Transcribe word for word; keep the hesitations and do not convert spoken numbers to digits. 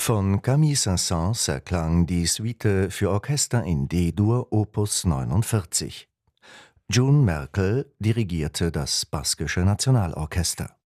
Von Camille Saint-Saëns erklang die Suite für Orchester in D-Dur Opus neunundvierzig. June Merkel dirigierte das baskische Nationalorchester.